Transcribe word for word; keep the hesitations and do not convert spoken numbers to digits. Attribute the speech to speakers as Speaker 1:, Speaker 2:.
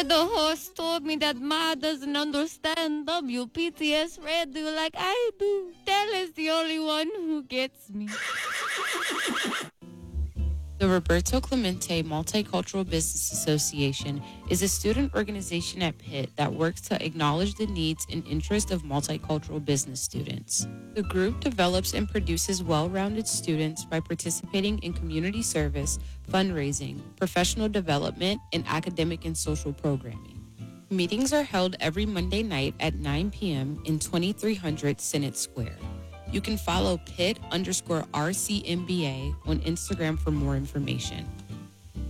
Speaker 1: the host told me that Ma doesn't understand W P T S radio like I do. Del is the only one who gets me.
Speaker 2: The Roberto Clemente Multicultural Business Association is a student organization at Pitt that works to acknowledge the needs and interests of multicultural business students. The group develops and produces well-rounded students by participating in community service, fundraising, professional development, and academic and social programming. Meetings are held every Monday night at nine p.m. in twenty-three hundred Senate Square. You can follow Pitt underscore R C M B A on Instagram for more information.